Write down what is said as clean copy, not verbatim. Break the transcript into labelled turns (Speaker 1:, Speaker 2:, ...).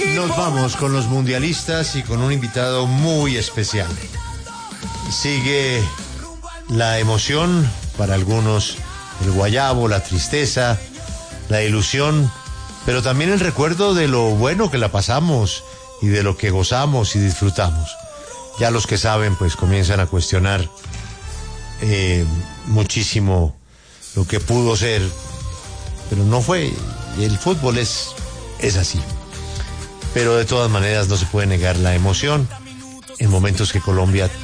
Speaker 1: Nos vamos con los mundialistas y con un invitado muy especial. Sigue la emoción, para algunos el guayabo, la tristeza, la ilusión, pero también el recuerdo de lo bueno que la pasamos y de lo que gozamos y disfrutamos. Ya los que saben pues comienzan a cuestionar muchísimo lo que pudo ser, pero no fue. El fútbol es así. Pero de todas maneras no se puede negar la emoción en momentos que Colombia